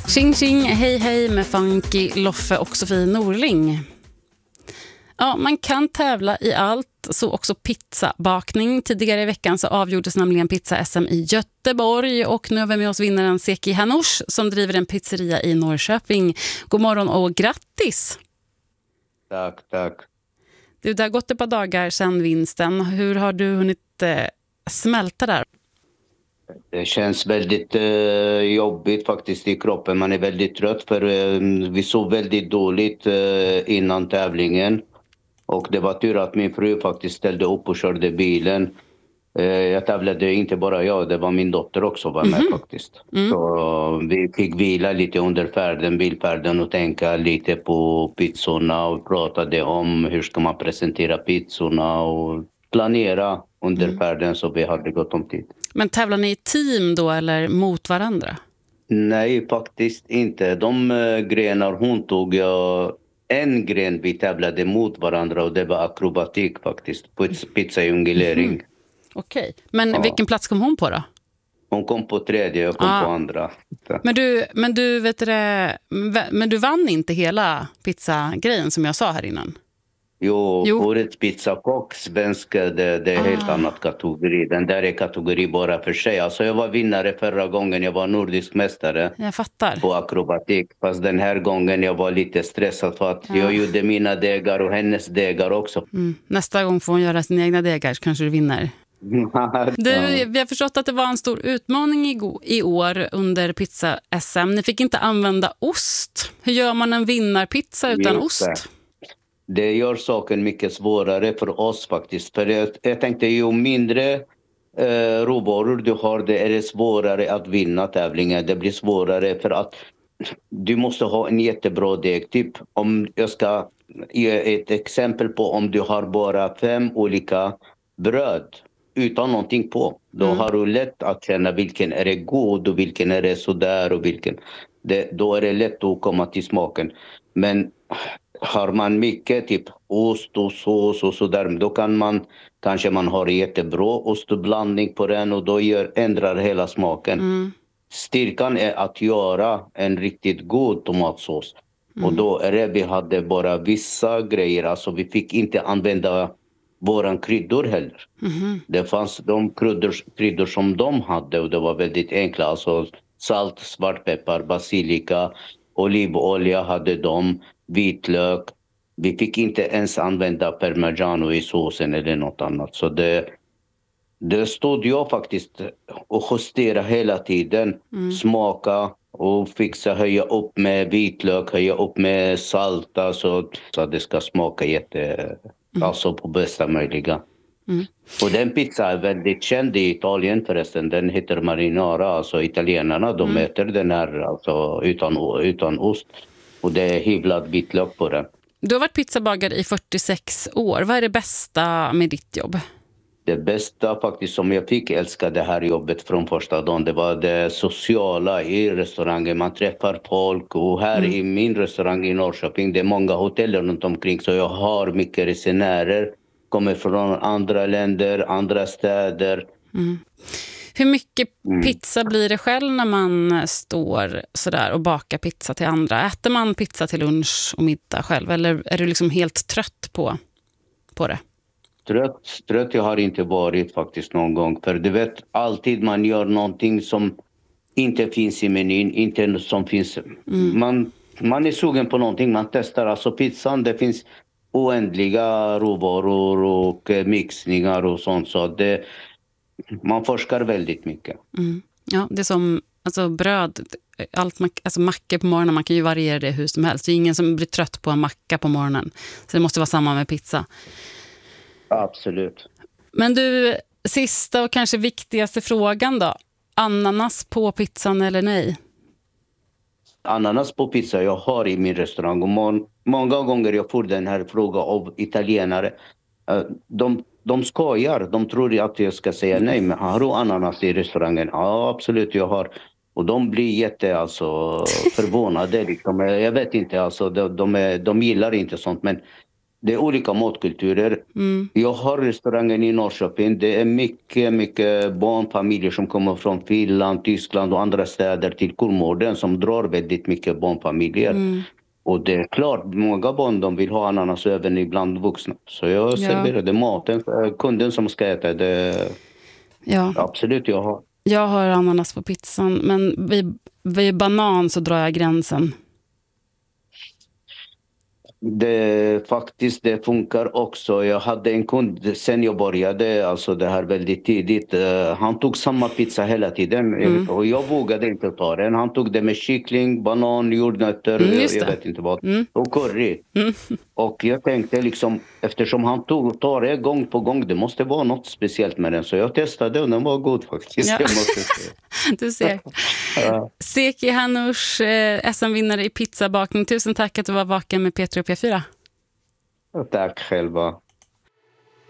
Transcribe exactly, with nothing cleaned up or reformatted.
Tjing tjing, hej hej med Funky, Loffe och Sofie Norling. Ja, man kan tävla i allt, så också pizzabakning. Tidigare i veckan så avgjordes nämligen pizza-S M i Göteborg och nu har vi med oss vinnaren Seki Hanush som driver en pizzeria i Norrköping. God morgon och grattis! Tack, tack. Du, det har gått ett par dagar sedan vinsten. Hur har du hunnit eh, smälta där? Det känns väldigt eh, jobbigt faktiskt i kroppen. Man är väldigt trött för eh, vi sov väldigt dåligt eh, innan tävlingen. Och det var tur att min fru faktiskt ställde upp och körde bilen. Eh, jag tävlade inte bara jag, det var min dotter också var med mm-hmm. faktiskt. Mm. Så vi fick vila lite under färden, bilfärden och tänka lite på pizzorna och pratade om hur ska man presentera pizzorna och planera under mm. färden så vi hade gått om tid. Men tävlar ni i team då eller mot varandra? Nej, faktiskt inte. De uh, grenar hon tog, uh, en gren vi tävlade mot varandra och det var akrobatik faktiskt. Pizza-jonglering. Mm. Okej, okay. Men ja. Vilken plats kom hon på då? Hon kom på tredje, jag kom ah. på andra. Men du, men, du, vet det, men du vann inte hela pizzagrejen som jag sa här innan? Jo, jo. Årets pizzakock, svenska, det, det är ah. helt annat kategori. Den där är kategori bara för sig. Alltså jag var vinnare förra gången, jag var nordisk mästare. Jag fattar. På akrobatik. Fast den här gången jag var lite stressad för att ja. jag gjorde mina degar och hennes degar också. Mm. Nästa gång får hon göra sina egna degar så kanske du vinner. Du, vi har förstått att det var en stor utmaning i, i år under pizza-S M. Ni fick inte använda ost. Hur gör man en vinnarpizza utan ost? Det gör saken mycket svårare för oss faktiskt. För jag, jag tänkte ju mindre eh, råvaror du har, det är det svårare att vinna tävlingen. Det blir svårare för att du måste ha en jättebra deg. Typ om jag ska ge ett exempel på om du har bara fem olika bröd utan någonting på. Då mm. har du lätt att känna vilken är det god och vilken är det sådär och vilken. Det, då är det lätt att komma till smaken. Men har man mycket typ ost och sås och sådär, då kan man kanske man har jättebra ostblandning på den och då gör, ändrar hela smaken. Mm. Styrkan är att göra en riktigt god tomatsås. Mm. Och då är det vi hade bara vissa grejer, alltså vi fick inte använda våran kryddor heller. Mm. Det fanns de kryddor, kryddor som de hade och det var väldigt enkla, alltså salt, svartpeppar, basilika, olivolja hade de, vitlök. Vi fick inte ens använda parmigiano i såsen eller något annat. Så det, det stod jag faktiskt och justera hela tiden. Mm. Smaka och fixa, höja upp med vitlök, höja upp med salt. Alltså, så att det ska smaka jätte, mm. alltså på bästa möjliga. Mm. Och den pizza är väldigt känd i Italien förresten. Den heter marinara. Alltså italienarna, de mm. äter den här alltså, utan, utan ost. Och det är hyvlad vitlök på den. Du har varit pizzabagare i fyrtiosex år. Vad är det bästa med ditt jobb? Det bästa faktiskt som jag fick älska det här jobbet från första dagen. Det var det sociala i restaurangen. Man träffar folk och här mm. i min restaurang i Norrköping. Det är många hotell runt omkring så jag har mycket resenärer. Kommer från andra länder, andra städer. Mm. Hur mycket pizza blir det själv när man står sådär och bakar pizza till andra? Äter man pizza till lunch och middag själv? Eller är du liksom helt trött på, på det? Trött, trött jag har inte varit faktiskt någon gång. För du vet, alltid man gör någonting som inte finns i menyn. Inte som finns. Mm. Man, man är sugen på någonting, man testar. Alltså pizzan, det finns oändliga råvaror och mixningar och sånt. Så det... Man forskar väldigt mycket. Mm. Ja, det är som alltså bröd, allt, alltså mackor på morgonen, man kan ju variera det hur som helst. Det är ingen som blir trött på en macka på morgonen. Så det måste vara samma med pizza. Absolut. Men du, sista och kanske viktigaste frågan då. Ananas på pizzan eller nej? Ananas på pizza jag har i min restaurang. Och må- många gånger jag får den här frågan av italienare. Uh, de De skojar, de tror att jag ska säga nej, men har du ananas i restaurangen? Ja, absolut, jag har. Och de blir jätte, alltså, förvånade. Liksom. Jag vet inte, alltså, de, de, är, de gillar inte sånt. Men Det är olika matkulturer. Mm. Jag har restaurangen i Norrköping. Det är mycket, mycket barnfamiljer som kommer från Finland, Tyskland och andra städer till Kolmården som drar väldigt mycket barnfamiljer. Mm. Och det är klart, många barn de vill ha ananas även ibland vuxna. Så jag Ja. serverade maten för kunden som ska äta det. Ja. Absolut, jag har. Jag har ananas på pizzan, men vid, vid banan så drar jag gränsen. Det, faktiskt, det funkar också. Jag hade en kund sen jag började, alltså det här väldigt tidigt. Uh, han tog samma pizza hela tiden Mm. och jag vågade inte ta den. Han tog det med kyckling, banan, jordnötter, Mm, jag, just jag det. vet inte vad. Mm. Och curry. Mm. Och jag tänkte liksom, eftersom han tog, tar det gång på gång, det måste vara något speciellt med den. Så jag testade och den var god faktiskt. Ja. Jag måste säga. Du ser. Ja. Seki Hanush, eh, S M-vinnare i pizzabakning. Tusen tack att du var vaken med P tre och P fyra. Tack själva.